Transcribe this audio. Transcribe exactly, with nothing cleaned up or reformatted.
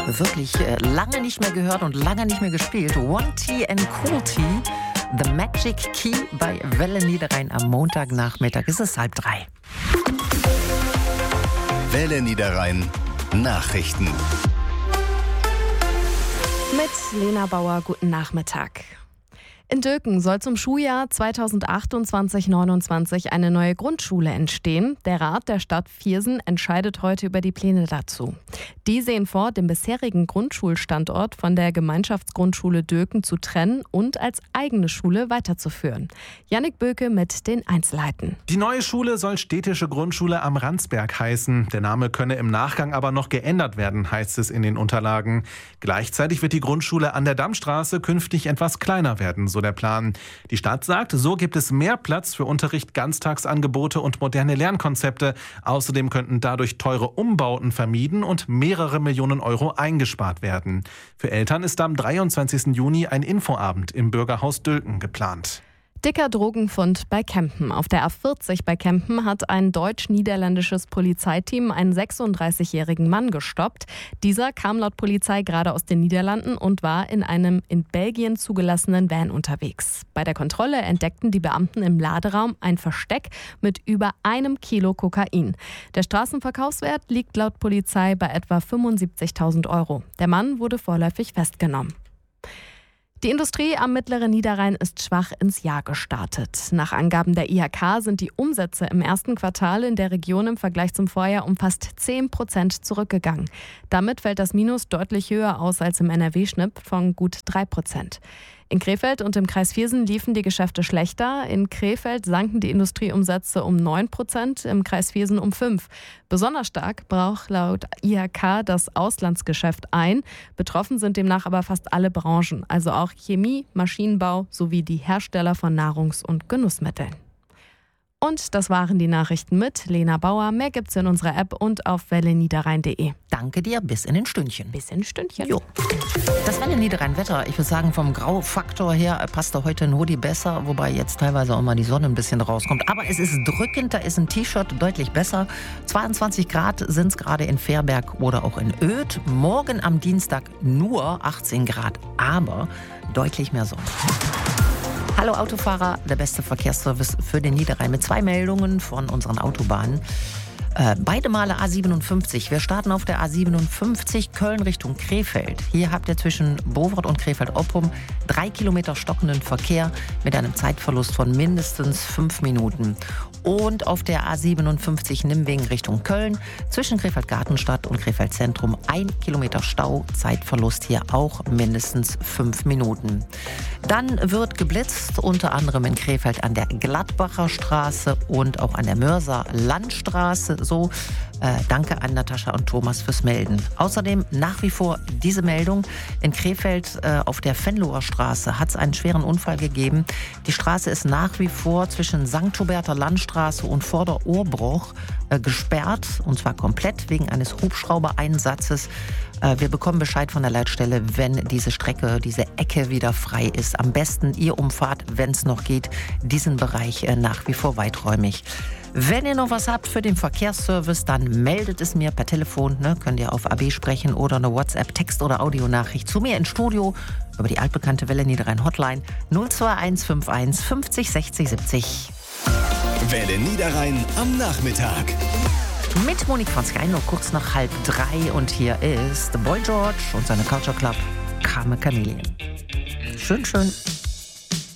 wirklich äh, lange nicht mehr gehört und lange nicht mehr gespielt. One T and Cool T, The Magic Key bei Welle Niederrhein am Montagnachmittag. Es ist halb drei. Welle Niederrhein Nachrichten. Mit Lena Bauer, guten Nachmittag. In Döken soll zum Schuljahr zweitausendachtundzwanzig neunundzwanzig eine neue Grundschule entstehen. Der Rat der Stadt Viersen entscheidet heute über die Pläne dazu. Die sehen vor, den bisherigen Grundschulstandort von der Gemeinschaftsgrundschule Döken zu trennen und als eigene Schule weiterzuführen. Jannik Böke mit den Einzelheiten. Die neue Schule soll Städtische Grundschule am Ransberg heißen. Der Name könne im Nachgang aber noch geändert werden, heißt es in den Unterlagen. Gleichzeitig wird die Grundschule an der Dammstraße künftig etwas kleiner werden, so der Plan. Die Stadt sagt, so gibt es mehr Platz für Unterricht, Ganztagsangebote und moderne Lernkonzepte. Außerdem könnten dadurch teure Umbauten vermieden und mehrere Millionen Euro eingespart werden. Für Eltern ist am dreiundzwanzigsten Juni ein Infoabend im Bürgerhaus Döken geplant. Dicker Drogenfund bei Kempen. Auf der A vierzig bei Kempen hat ein deutsch-niederländisches Polizeiteam einen sechsunddreißigjährigen Mann gestoppt. Dieser kam laut Polizei gerade aus den Niederlanden und war in einem in Belgien zugelassenen Van unterwegs. Bei der Kontrolle entdeckten die Beamten im Laderaum ein Versteck mit über einem Kilo Kokain. Der Straßenverkaufswert liegt laut Polizei bei etwa fünfundsiebzigtausend Euro. Der Mann wurde vorläufig festgenommen. Die Industrie am mittleren Niederrhein ist schwach ins Jahr gestartet. Nach Angaben der I H K sind die Umsätze im ersten Quartal in der Region im Vergleich zum Vorjahr um fast zehn Prozent zurückgegangen. Damit fällt das Minus deutlich höher aus als im N R W-Schnitt von gut drei Prozent. In Krefeld und im Kreis Viersen liefen die Geschäfte schlechter. In Krefeld sanken die Industrieumsätze um neun Prozent, im Kreis Viersen um fünf Prozent. Besonders stark brach laut I H K das Auslandsgeschäft ein. Betroffen sind demnach aber fast alle Branchen, also auch Chemie, Maschinenbau sowie die Hersteller von Nahrungs- und Genussmitteln. Und das waren die Nachrichten mit Lena Bauer. Mehr gibt's in unserer App und auf welle niederrhein punkt de. Danke dir, bis in den Stündchen. Bis in ein Stündchen. Jo. Das Welle Niederrhein-Wetter, ich würde sagen, vom Graufaktor her passt da heute ein Hoodie besser, wobei jetzt teilweise auch mal die Sonne ein bisschen rauskommt. Aber es ist drückend, da ist ein T-Shirt deutlich besser. zweiundzwanzig Grad sind es gerade in Fehrberg oder auch in Oedt. Morgen am Dienstag nur achtzehn Grad, aber deutlich mehr Sonne. Hallo Autofahrer, der beste Verkehrsservice für den Niederrhein mit zwei Meldungen von unseren Autobahnen. Äh, beide Male A siebenundfünfzig. Wir starten auf der A siebenundfünfzig Köln Richtung Krefeld. Hier habt ihr zwischen Bovard und Krefeld-Oppum drei Kilometer stockenden Verkehr mit einem Zeitverlust von mindestens fünf Minuten. Und auf der A siebenundfünfzig Nimwegen Richtung Köln zwischen Krefeld-Gartenstadt und Krefeld-Zentrum ein Kilometer Stau, Zeitverlust hier auch mindestens fünf Minuten. Dann wird geblitzt, unter anderem in Krefeld an der Gladbacher Straße und auch an der Mörser Landstraße. So, äh, danke an Natascha und Thomas fürs Melden. Außerdem nach wie vor diese Meldung. In Krefeld äh, auf der Venloer Straße hat es einen schweren Unfall gegeben. Die Straße ist nach wie vor zwischen Sankt Huberter Landstraße und Vorderohrbruch äh, gesperrt. Und zwar komplett wegen eines Hubschraubereinsatzes. Äh, wir bekommen Bescheid von der Leitstelle, wenn diese Strecke, diese Ecke wieder frei ist. Am besten ihr umfahrt, wenn es noch geht, diesen Bereich äh, nach wie vor weiträumig. Wenn ihr noch was habt für den Verkehrsservice, dann meldet es mir per Telefon. Ne? Könnt ihr auf A B sprechen oder eine WhatsApp, Text- oder Audionachricht zu mir ins Studio über die altbekannte Welle Niederrhein Hotline null zwei eins fünf eins fünfzig sechzig siebzig. Welle Niederrhein am Nachmittag. Mit Monique von Sky noch kurz nach halb drei und hier ist Boy George und seine Culture Club Karma Chameleon. Schön, schön.